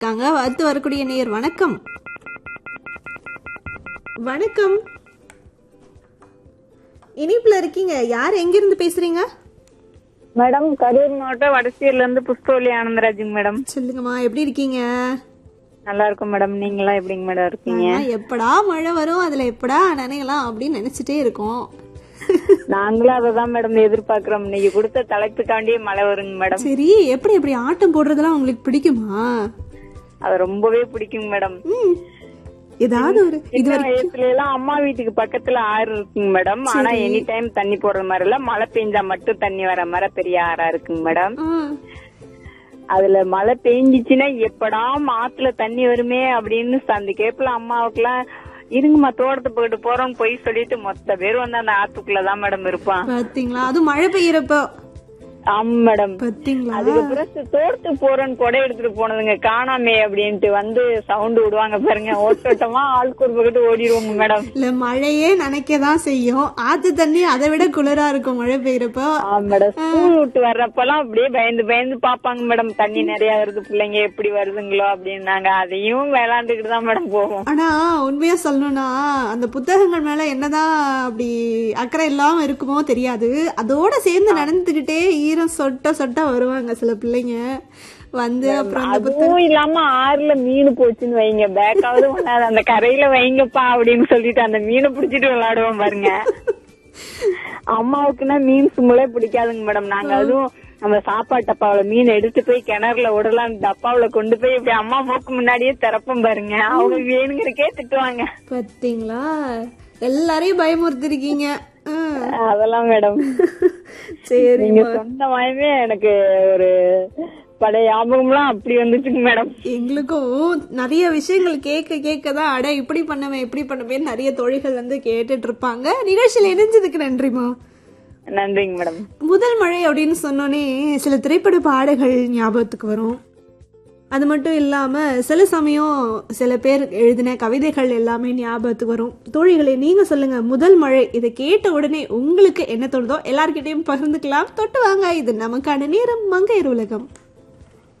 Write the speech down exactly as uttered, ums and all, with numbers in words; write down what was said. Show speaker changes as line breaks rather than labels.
இருக்காங்க. அடுத்து வரக்கூடிய நேயர் வணக்கம். வணக்கம், இனிப்புல இருக்கீங்க. யார் எங்கிருந்து பேசுறீங்க?
மேடம், கரூர் மாவட்டம் வடசேரில இருந்து புஷ்பவல்லி ஆனந்தராஜுங்க மேடம்.
சொல்லுங்கம்மா, எப்படி இருக்கீங்க?
நல்லா இருக்கும் மேடம். நீங்களா எப்படிங்க மேடம் இருக்கீங்க?
எப்படா மழை வரும், அதுல எப்படா நனையலாம் அப்படின்னு நினைச்சிட்டே இருக்கோம்.
நாங்களும் அததான் மேடம் எதிர்பார்க்கிறோம். நீங்க கொடுத்த தலைப்புக்காண்டியே மழை வருங்க மேடம்.
சரி, எப்படி எப்படி ஆட்டம் போடுறதெல்லாம் உங்களுக்கு பிடிக்குமா?
அது ரொம்பவே பிடிக்குங்க மேடம்.
ஏதாவது ஒரு
சின்ன வயசுல எல்லாம் அம்மா வீட்டுக்கு பக்கத்துல ஆறு இருக்குங்க மேடம். ஆனா எனி டைம் தண்ணி போடுற மாதிரி இல்ல, மழை பெஞ்சா மட்டும் தண்ணி வர மாதிரி பெரிய ஆறா இருக்குங்க மேடம். அதுல மழை பெஞ்சிச்சுன்னா எப்படா ஆத்துல தண்ணி வருமே அப்படின்னு அந்த கேப்ல அம்மாவுக்குலாம் இருங்கம்மா தோட்டத்தை போயிட்டு போறோம்னு போய் சொல்லிட்டு மொத்த பேர் வந்து அந்த ஆத்துக்குள்ளதான் மேடம் இருப்பான்.
பாத்தீங்களா, அது மழை பெய்யறப்ப.
ஆமா மேடம்.
பாத்தீங்களா,
அதுக்கப்புறம் தோட்டத்துக்கு போறோன்னு கொடை எடுத்துட்டு போனதுங்க காணாமே அப்படின்ட்டு வந்து சவுண்ட் விடுவாங்க பாருங்க. ஓட்டோட்டமா ஆளுக்கு ஒரு பக்கத்து ஓடிடுவாங்க மேடம்.
இல்ல, மழையே நினைக்கதான் செய்யும். ஆத்து தண்ணி அதை விட குளிரா இருக்கும் மழை பெய்யறப்ப.
ஆமா மேடம். ஸ்கூல் விட்டு வர்றப்பெல்லாம் அப்படியே பயந்து பயந்து பாப்பாங்க மேடம். தண்ணி நிறைய வருது, பிள்ளைங்க எப்படி வருதுங்களோ அப்படின்னு. நாங்க அதையும் விளையாண்டுக்கிட்டு தான் மேடம் போவோம்.
ஆனா உண்மையா சொல்லணும்னா அந்த புத்தகங்கள் மேல என்னதான் அப்படி அக்கறை இல்லாம இருக்குமோ தெரியாது. அதோட சேர்ந்து நடந்துகிட்டே ஈரம் சொட்ட சொட்ட வருவாங்க சில பிள்ளைங்க வந்து. அப்புறம்
அதுவும் இல்லாம ஆறுல மீன் போச்சுன்னு வைங்க, பேக்காவது ஒண்ணாது அந்த கரையில வைங்கப்பா அப்படின்னு சொல்லிட்டு அந்த மீனை பிடிச்சிட்டு விளையாடுவோம் பாருங்க. அம்மாவுக்குன்னா மீன் சும்மலே பிடிக்காதுங்க மேடம். நாங்க அதுவும் நம்ம சாப்பாட்டு டப்பாவில மீன் எடுத்து போய் கிணறுல விடலாம் டப்பாவில கொண்டு போய் இப்படி அம்மா மூக்கு முன்னாடியே திறப்போம் பாருங்க. அவங்க வேணுங்கிறக்கே திட்டுவாங்க.
பாத்தீங்களா, எல்லாரையும் பயமுறுத்திருக்கீங்க.
அதெல்லாம் மேடம். சரி, நீங்க சொன்ன மாதிரியே எனக்கு ஒரு பழைய ஞாபகம்லாம் அப்படி வந்துச்சுங்க மேடம்.
எங்களுக்கும் நிறைய விஷயங்கள் கேட்க கேட்கதான் அட இப்படி பண்ணவே இப்படி பண்ணவே நிறைய தோழிகள் வந்து கேட்டுட்டு இருப்பாங்க. நிகழ்ச்சியில இணைஞ்சதுக்கு நன்றிமா.
நன்றிங்க மேடம்.
முதல் மழை அப்படின்னு சொன்னோன்னே சில திரைப்பட பாடல்கள் ஞாபகத்துக்கு வரும். அது மட்டும் இல்லாம சில சமயம் சில பேர் எழுதின கவிதைகள் எல்லாமே ஞாபகத்துக்கு வரும். தோழிகளே, நீங்க சொல்லுங்க, முதல் மழை இதை கேட்ட உடனே உங்களுக்கு என்ன தோணுதோ எல்லார்கிட்டையும் பகிர்ந்துக்கலாம். தொட்டு வாங்க, இது நமக்கான நேரம். மங்கையர் உலகம்.